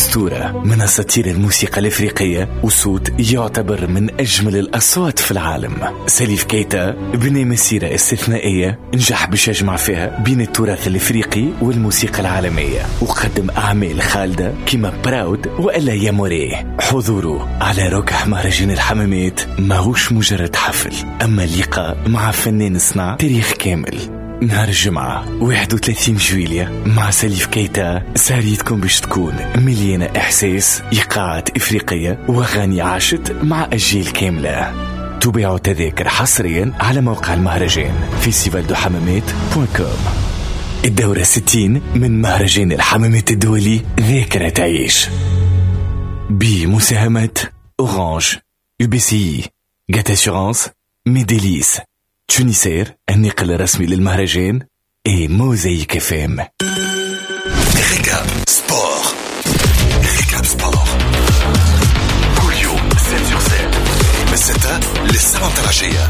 أسطورة من أساطير الموسيقى الإفريقية، وصوت يعتبر من أجمل الأصوات في العالم. سليف كيتا بني مسيرة استثنائية نجح باش يجمع فيها بين التراث الإفريقي والموسيقى العالمية، وقدم أعمال خالدة كما براود وإلا يا موري. حضوره على ركح مهرجان الحمامات ماهوش مجرد حفل، أما لقاء مع فنان صنع تاريخ كامل. نهار الجمعة 31 جويلية مع سليف كيتا سهريتكم باش تكون مليانة إحساس، إيقاعات إفريقية وأغاني عاشت مع أجيال كاملة. تباعوا تذاكر حصريا على موقع المهرجان festivaldohammamat.com. الدورة 60 من مهرجان الحمامات الدولي ذاكرة تعيش، بمساهمة أورانج، UBCI، جات أسيورانس، ميديليس، تونيسير النقل الرسمي للمهرجان، اي موزايك اف ام. ريكاب سبور، ريكاب سبور كل يوم 7/7 من 6 للسبعة العشية.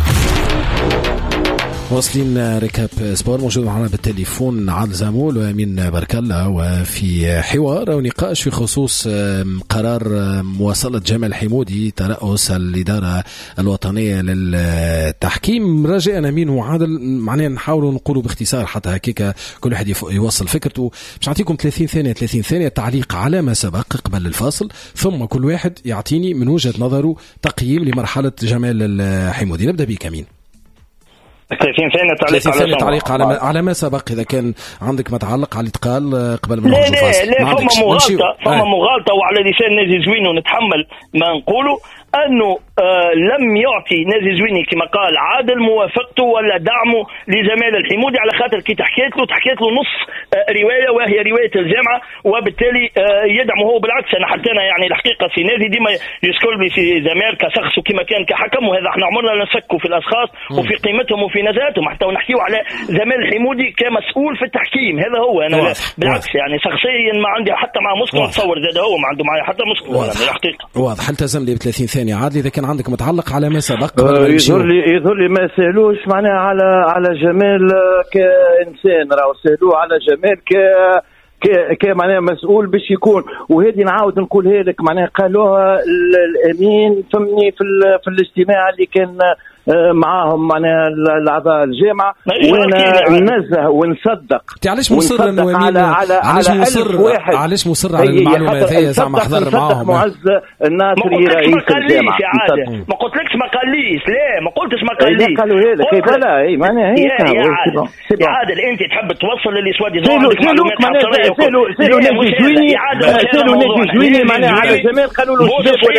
واصلين ريكاب سبور. موجود معنا بالتليفون عادل زامول وأمين بركالة، وفي حوار ونقاش في خصوص قرار مواصلة جمال حمودي ترأس الإدارة الوطنية للتحكيم. رجاء أمين وعادل معناه نحاولوا نقولوا باختصار حتى هكيك كل واحد يوصل فكرته. باش نعطيكم 30 ثانية تعليق على ما سبق قبل الفاصل، ثم كل واحد يعطيني من وجهة نظره تقييم لمرحلة جمال الحمودي. نبدأ بك أمين. 30 ثانية تعليق على ما سبق، إذا كان عندك ما تعلق على الاتقال قبل من لا فما مغالطة وعلى لسان نازي زوينو نتحمل ما نقوله أنه لم يعطي نازي زويني كما قال عادل موافقته ولا دعمه لجمال الحمودي، على خاطر كي تحكيت له نص رواية وهي رواية الجامعة، وبالتالي يدعمه هو. بالعكس أنا حتى أنا يعني الحقيقة سي نازي ديما يشكر لي سي زمال كشخص وكما كان كحكم، وهذا احنا عمرنا نسكوا في الأشخاص وفي قيمتهم وفي نزاهتهم، حتى ونحكيوا على جمال الحمودي كمسؤول في التحكيم. هذا هو أنا بالعكس يعني شخصيا ما عندي حتى مع مسكو نتصور زاد هو ما عنده معي حتى مسكو الحقيقة. واضح. التزم لي ب 30 ثانية عادل، إذا كان عندك متعلق على ما سبق. يظهر لي ما سألوش معناها على جمال كإنسان، راهو سألوه على جمال ك معناها مسؤول باش يكون. وهذه نعاود نقولها لك معناها قالوها الأمين فهمني في الاجتماع اللي كان معاهم معناها الاعضاء الجامعه، وانا ننزه ونصدق. علاش مصر علاش مصر على المعلومه هذه؟ زعما حضر معاهم معز الناصري رئيس الجامعه. ما قلتلكش ما قاليش، لا ما قلتش ما قاليش. قالوا لك كيف لا اي معناها هيك يا عادل انت تحب توصل للي سوادي سالوا نجي جويني معناها على جمال قالوا له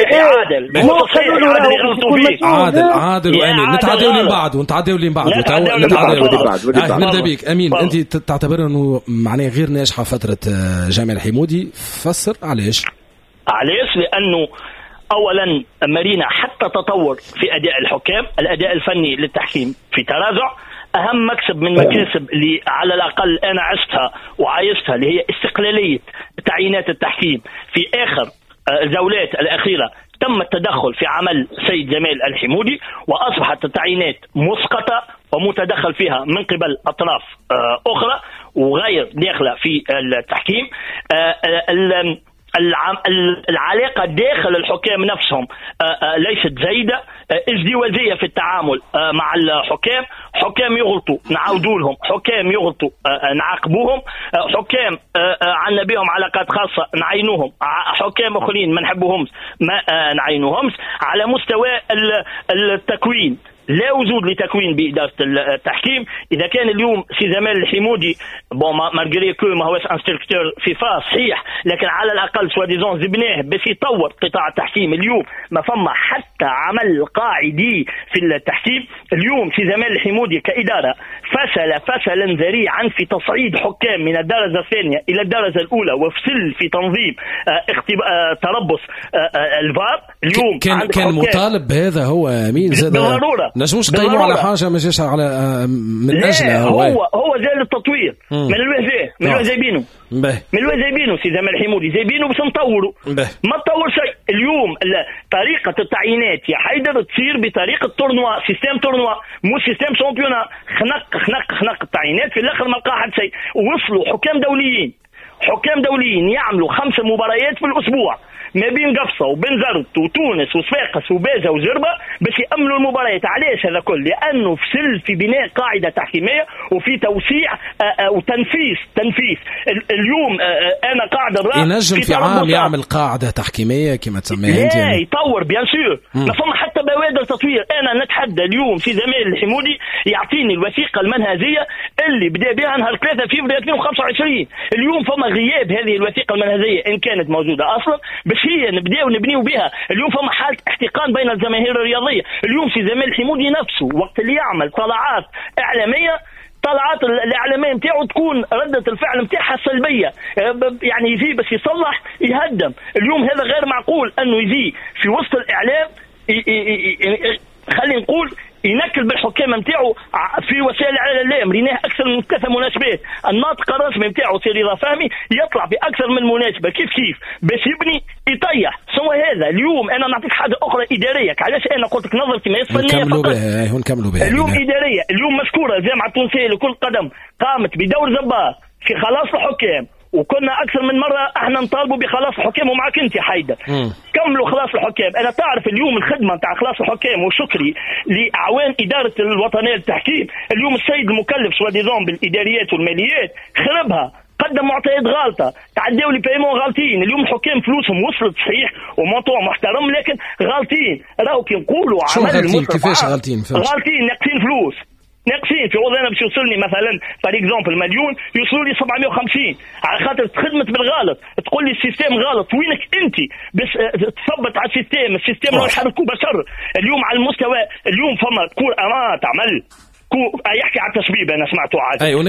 عادل وأمين نتعداو لين بعض نبدأ بيك أمين. أنت تعتبر أنه معناه غير ناجحة فترة جمال حمودي، فسر علاش؟ لأنه أولا مارينا حتى تطور في أداء الحكام، الأداء الفني للتحكيم في تراجع. أهم مكسب من مكاسب اللي على الأقل أنا عشتها وعايشتها اللي هي استقلالية تعيينات التحكيم في آخر الجولات الأخيرة، تم التدخل في عمل سيد جمال الحمودي، وأصبحت التعيينات مسقطة ومتدخل فيها من قبل أطراف أخرى وغير داخلة في التحكيم. العلاقة داخل الحكام نفسهم ليست جيدة، ازدواجية في التعامل مع الحكام. حكام يغلطوا نعاودوا لهم، حكام يغلطوا نعاقبوهم، حكام عنا بهم علاقات خاصة نعينوهم، حكام أخرين ما نحبوهمش ما نعينوهمش. على مستوى التكوين لا وجود لتكوين بإدارة التحكيم. إذا كان اليوم سي جمال الحمودي مالغري كو ما هوش انستركتور فيفا صحيح، لكن على الأقل سوا ديزون جبناه باش يطور قطاع التحكيم. اليوم ما فما حتى عمل قاعدي في التحكيم. اليوم سي جمال الحمودي كإدارة فشلا ذريعا في تصعيد حكام من الدرجة الثانية إلى الدرجة الأولى، وفشل في تنظيم تربص الفار. اليوم كان مطالب بهذا هو مين زاد بالضرورة. نجموش نقيموا على حاجه ما جاش على من اجلها. هو جاء للتطوير من الوجه من الوجه سي زمال الحمودي زايبينه باش نطوروا، ما تطور شيء. اليوم طريقه التعيينات يا حيدر تصير بطريقه تورنوا، سيستم تورنوا مو سيستم شامبيونا. خنق التعيينات في الاخر ما لقى حد شيء. وصلوا حكام دوليين حكام دوليين يعملوا 5 مباريات في الاسبوع ما بين قفصه وبن زرت وتونس وصفاقس وبازا وزربه باش يأمنوا المباريات. علاش هذا كل؟ لانه في بناء قاعده تحكيميه وفي توسيع تنفيذ. اليوم انا قاعده الراس ينجم في عام يعمل قاعده تحكيميه كما تسميها انت يعني. يطور بيان سور، ما فما حتى بوادر تطوير. انا نتحدى اليوم في زميل الحمودي يعطيني الوثيقه المنهجيه اللي بدا بها نهار 3 فبراير 2025. اليوم فما غياب هذه الوثيقه المنهجيه ان كانت موجوده اصلا باش هي نبنيو بها. اليوم فما حاله احتقان بين الجماهير الرياضيه. اليوم في زميل الحمودي نفسه وقت اللي يعمل طلعات اعلاميه، طلعات الاعلاميه نتاعو تكون رده الفعل نتاعها سلبيه، يعني يجي بس يصلح يهدم. اليوم هذا غير معقول انه يجي في وسط الاعلام خلينا نقول ينكل بالحكام نتاعو في وسائل الاعلام. ريناه اكثر من 3 مناسبات. الناطق الرسمي نتاعو سي رضا فهمي يطلع في اكثر من مناسبه كيف باش يبني يطيح. سوى هذا اليوم انا نعطيك حاجه اخرى اداريه. علاش انا قلت لك نظرتي ما يصفنيه نكملوا بها اليوم اداريه. اليوم مشكوره الجامعه التونسيه لكل قدم قامت بدور جبار في خلاص الحكام، وكنا اكثر من مره احنا نطالبوا بخلاص الحكام ومعك انت حيدر. كملوا خلاص الحكام. انا تعرف اليوم الخدمه نتاع خلاص الحكام وشكري لاعوان اداره الوطنيه للتحكيم. اليوم السيد المكلف سوا ديزون بالاداريات والماليات خربها، قدم معطيات غالطه، تعداوا لي بايمون غالطين. اليوم الحكام فلوسهم وصلت صحيح وموضوع محترم لكن غالطين. راهو كي نقولوا عمل كيفاش غالطين ناقصين فلوس، ناقصين. في عوض انا باش يوصلني مثلا بار اكزومبل مليون يوصلوا لي 750 على خاطر تخدمت بالغلط. تقول لي السيستم غلط، وينك انت باش تثبت على السيستم راهو يحركوا بشر. اليوم على المستوى اليوم فما كور تعمل يحكي على التشبيب. انا سمعته عادي